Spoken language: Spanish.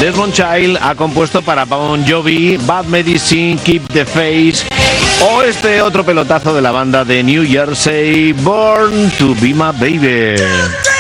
Desmond Child ha compuesto para Bon Jovi, Bad Medicine, Keep the Faith, o este otro pelotazo de la banda de New Jersey, Born to Be My Baby.